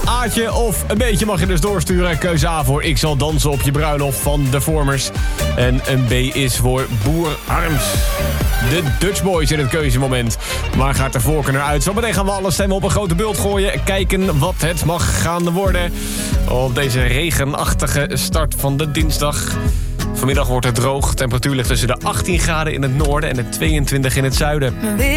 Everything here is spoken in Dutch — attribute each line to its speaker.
Speaker 1: A'tje of een beetje mag je dus doorsturen. Keuze A voor Ik zal dansen op je bruiloft van de Vormers. En een B is voor Boer Arms. De Dutch Boys in het keuzemoment. Waar gaat de voorkeur naar uit? Zometeen gaan we alle stemmen op een grote bult gooien. Kijken wat het mag gaan worden. Op deze regenachtige start van de dinsdag. Vanmiddag wordt het droog. Temperatuur ligt tussen de 18 graden in het noorden en de 22 in het zuiden.